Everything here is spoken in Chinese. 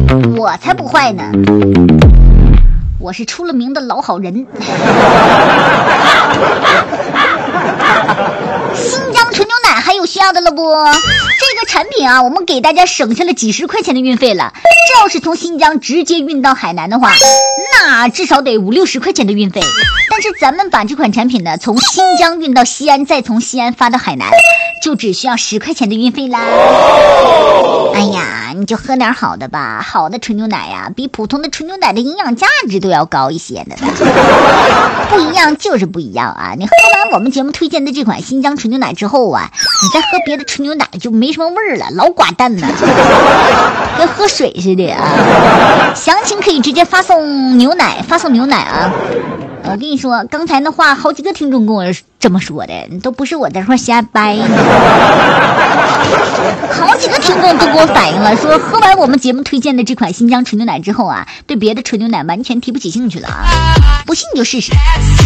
我才不坏呢，我是出了名的老好人。新疆纯牛奶还有需要的了不？这个产品啊，我们给大家省下了几十块钱的运费了。这要是从新疆直接运到海南的话，那至少得50-60块钱的运费。但是咱们把这款产品呢，从新疆运到西安，再从西安发到海南，就只需要10块钱的运费啦。哎呀，你就喝点好的吧，好的纯牛奶呀，比普通的纯牛奶的营养价值都要高一些的。不一样就是不一样啊！你喝完我们节目推荐的这款新疆纯牛奶之后啊，你再喝别的纯牛奶就没什么味儿了，老寡淡了，跟喝水似的啊！详情可以直接发送牛奶啊！我跟你说，刚才那话好几个听众跟我这么说的，都不是我在这瞎掰呢。好几个听众都给我反映了，说喝完我们节目推荐的这款新疆纯牛奶之后啊，对别的纯牛奶完全提不起兴趣了啊！不信你就试试。